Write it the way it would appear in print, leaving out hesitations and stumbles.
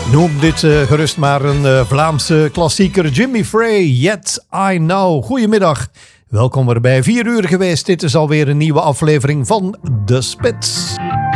Noem dit gerust maar een Vlaamse klassieker. Jimmy Frey, Yet I Know. Goedemiddag, welkom erbij. 4 uur geweest. Dit is alweer een nieuwe aflevering van De Spits.